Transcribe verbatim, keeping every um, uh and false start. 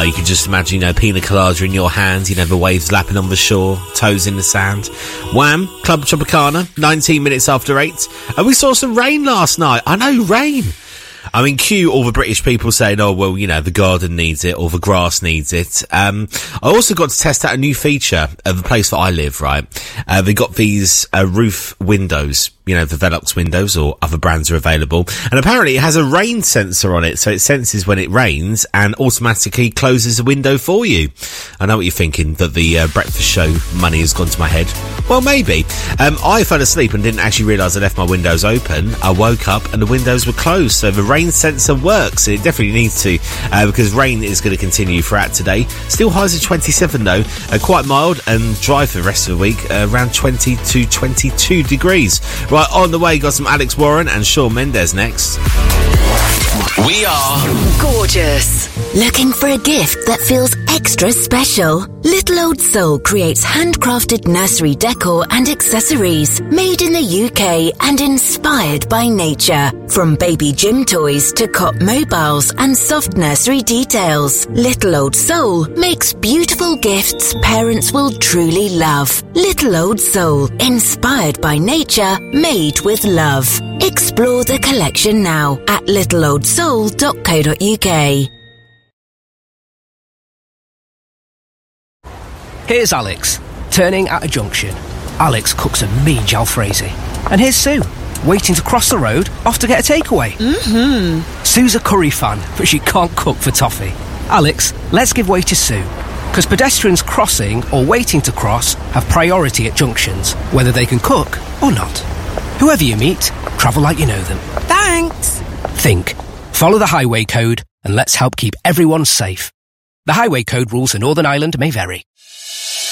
you could just imagine, you know, pina colada in your hand, you know, the waves lapping on the shore, toes in the sand. Wham! Club Tropicana, nineteen minutes after eight. And we saw some rain last night. I know, rain. I mean, cue all the British people saying, oh, well, you know, the garden needs it or the grass needs it. Um, I also got to test out a new feature of the place that I live, right? Uh, they got these uh, roof windows, you know, the Velux windows or other brands are available. And apparently it has a rain sensor on it, so it senses when it rains and automatically closes the window for you. I know what you're thinking, that the uh, breakfast show money has gone to my head. Well, maybe. Um, I fell asleep and didn't actually realise I left my windows open. I woke up and the windows were closed, so the rain sensor works. It definitely needs to, uh, because rain is going to continue throughout today. Still highs of twenty-seven though, uh, quite mild and dry for the rest of the week, uh, around twenty to twenty-two degrees. Right, on the way, got some Alex Warren and Shawn Mendes next. We are gorgeous. Looking for a gift that feels extra special? Little Old Soul creates handcrafted nursery decor and accessories made in the U K and inspired by nature. From baby gym toys to cot mobiles and soft nursery details, Little Old Soul makes beautiful gifts parents will truly love. Little Old Soul, inspired by nature, made with love. Explore the collection now at little old soul dot co dot uk. Here's Alex, turning at a junction. Alex cooks a mean jalfrezi. And here's Sue, waiting to cross the road, off to get a takeaway. Mm-hmm. Sue's a curry fan, but she can't cook for toffee. Alex, let's give way to Sue. Because pedestrians crossing or waiting to cross have priority at junctions, whether they can cook or not. Whoever you meet, travel like you know them. Thanks. Think. Follow the highway code and let's help keep everyone safe. The highway code rules for Northern Ireland may vary.